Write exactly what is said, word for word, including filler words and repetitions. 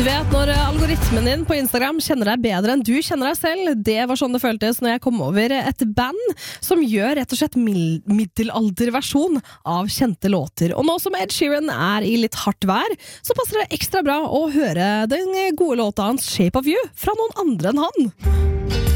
Du vet, når algoritmen din på Instagram kjenner deg bedre enn du kjenner deg selv, det var sånn det føltes når jeg kom over et band som gjør rett og slett middelalderversjon av kjente låter. Og nå som Ed Sheeran er i litt hardt vær, så passer det ekstra bra å høre den gode låta hans Shape of You fra noen andre enn han.